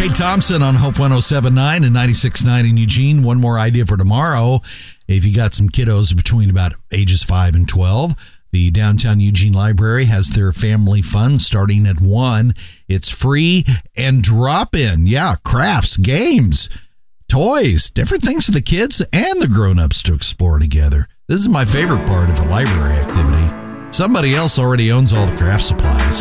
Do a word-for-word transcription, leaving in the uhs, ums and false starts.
Kate Thompson on Hope one oh seven point nine and ninety-six point nine in Eugene. One more idea for tomorrow. If you got some kiddos between about ages five and twelve, the Downtown Eugene Library has their family fun starting at one. It's free and drop-in. Yeah, crafts, games, toys, different things for the kids and the grown-ups to explore together. This is my favorite part of a library activity. Somebody else already owns all the craft supplies.